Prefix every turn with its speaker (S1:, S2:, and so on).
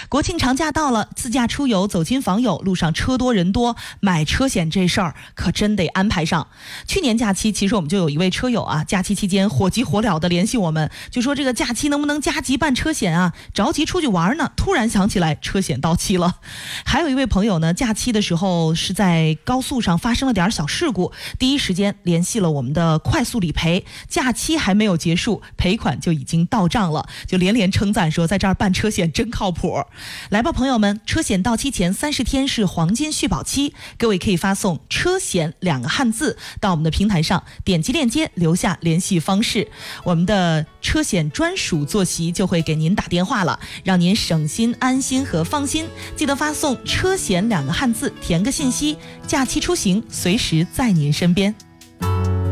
S1: 国庆长假到了，自驾出游走亲访友，路上车多人多，买车险这事儿可真得安排上。去年假期其实我们就有一位车友啊，假期期间火急火燎的联系我们，就说这个假期能不能加急办车险啊，着急出去玩呢，突然想起来车险到期了。还有一位朋友呢，假期的时候是在高速上发生了点小事故，第一时间联系了我们的快速理赔，假期还没有结束，赔款就已经到账了，就连连称赞说在这儿办车险真靠谱。来吧朋友们，车险到期前30天是黄金续保期，各位可以发送车险2个汉字到我们的平台上，点击链接留下联系方式，我们的车险专属坐席就会给您打电话了，让您省心安心和放心。记得发送车险2个汉字，填个信息，假期出行随时在您身边。